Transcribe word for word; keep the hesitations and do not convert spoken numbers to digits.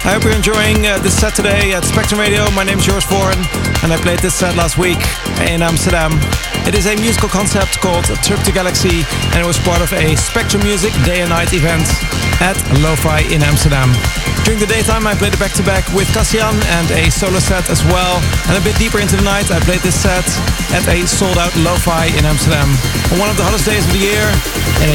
I hope you're enjoying uh, this set today at Spectrum Radio. My name is Joris Voorn, and I played this set last week in Amsterdam. It is a musical concept called A Trip to Galaxy, and it was part of a Spectrum Music Day and Night event at Lo-Fi in Amsterdam. During the daytime, I played it back-to-back with Cassian and a solo set as well. And a bit deeper into the night, I played this set at a sold-out Lo-Fi in Amsterdam. On one of the hottest days of the year, in a